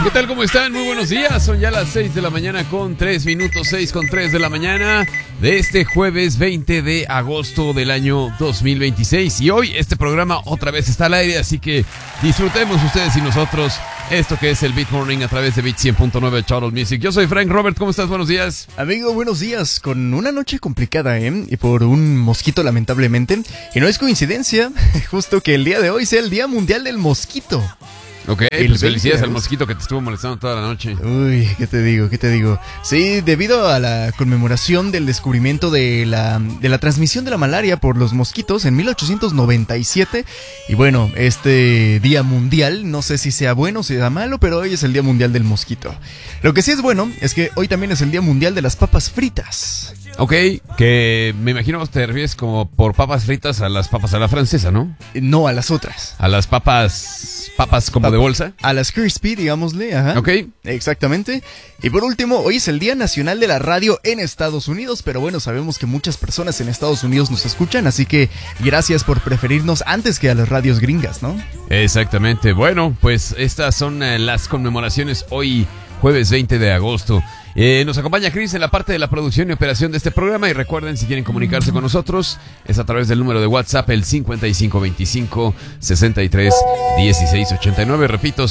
¿Qué tal? ¿Cómo están? Muy buenos días. Son ya las 6 de la mañana con 3 minutos, 6 con 3 de la mañana de este jueves 20 de agosto del año 2026. Y hoy este programa otra vez está al aire, así que disfrutemos ustedes y nosotros esto que es el Beat Morning a través de Beat 100.9 Charles Music. Yo soy Frank Robert, ¿cómo estás? Buenos días. Amigo, buenos días. Con una noche complicada, y por un mosquito lamentablemente. Y no es coincidencia, justo que el día de hoy sea el Día Mundial del Mosquito. Ok, pues felicidades al mosquito que te estuvo molestando toda la noche. Uy, ¿qué te digo? Sí, debido a la conmemoración del descubrimiento de la transmisión de la malaria por los mosquitos en 1897. Y bueno, este día mundial, no sé si sea bueno o sea malo, pero hoy es el Día Mundial del Mosquito. Lo que sí es bueno es que hoy también es el Día Mundial de las Papas Fritas. Ok, que me imagino te refieres como por papas fritas a las papas a la francesa, ¿no? No, a las otras. A las papas como de bolsa. A las crispy, digámosle, ajá. Ok. Exactamente. Y por último, hoy es el Día Nacional de la Radio en Estados Unidos, pero bueno, sabemos que muchas personas en Estados Unidos nos escuchan, así que gracias por preferirnos antes que a las radios gringas, ¿no? Exactamente. Bueno, pues estas son las conmemoraciones hoy, jueves 20 de agosto. Nos acompaña Chris en la parte de la producción y operación de este programa. Y recuerden, si quieren comunicarse con nosotros, es a través del número de WhatsApp, el 5525-631689. Repito,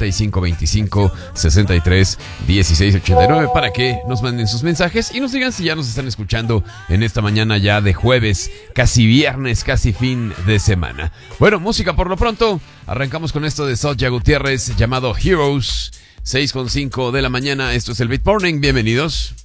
5525-631689, para que nos manden sus mensajes y nos digan si ya nos están escuchando en esta mañana ya de jueves, casi viernes, casi fin de semana. Bueno, música por lo pronto. Arrancamos con esto de Soulja Gutiérrez llamado Heroes. 6:05 de la mañana, esto es el Beat Morning, bienvenidos.